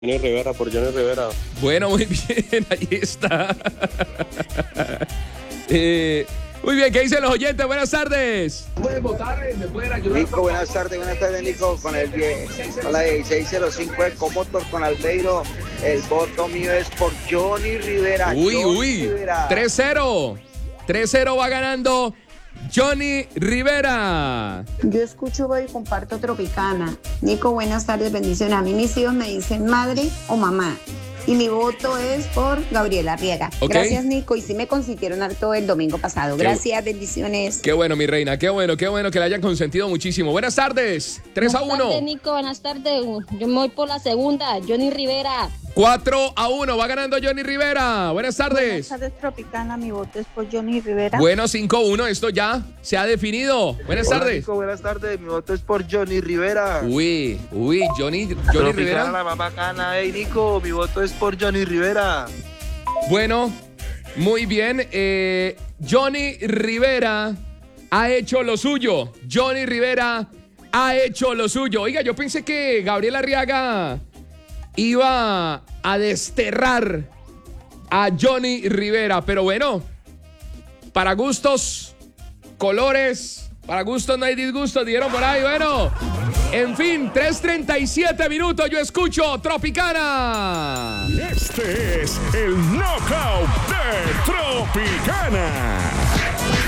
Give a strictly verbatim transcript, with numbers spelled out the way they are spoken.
Johnny Rivera, por Johnny Rivera. Bueno, muy bien, ahí está. eh, muy bien, ¿qué dicen los oyentes? Buenas tardes. Pueden votar, me pueden ayudar. Nico, buenas tardes, buenas tardes, Nico, con el con la dieciséis cero cinco de Comotor con Albeiro. El voto mío es por Johnny Rivera. Uy, Johnny uy, Rivera. tres cero. tres cero va ganando Johnny Rivera. Yo escucho voy y comparto Tropicana. Nico, buenas tardes, bendiciones. A mí mis hijos me dicen madre o mamá. Y mi voto es por Gabriela Arriaga. Ok. Gracias, Nico. Y sí me consintieron harto el domingo pasado. Qué- Gracias, bendiciones. Qué bueno, mi reina, qué bueno, qué bueno que le hayan consentido muchísimo. Buenas tardes, tres a Buenas uno. tardes, Nico. Buenas tardes. Yo me voy por la segunda. Johnny Rivera. cuatro a uno, va ganando Johnny Rivera. Buenas tardes. Buenas tardes, Tropicana. Mi voto es por Johnny Rivera. Bueno, cinco a uno, esto ya se ha definido. Buenas Hola, tardes. Nico, buenas tardes, mi voto es por Johnny Rivera. Uy, uy, Johnny, Johnny Tropicana, Rivera. la más bacana. Hey, Nico, mi voto es por Johnny Rivera. Bueno, muy bien. eh, Johnny Rivera ha hecho lo suyo. Johnny Rivera ha hecho lo suyo. Oiga, yo pensé que Gabriel Arriaga iba a desterrar a Johnny Rivera, pero bueno, para gustos, colores, para gustos no hay disgustos, dijeron por ahí, bueno. En fin, tres treinta y siete minutos, yo escucho Tropicana. Este es el Knockout de Tropicana.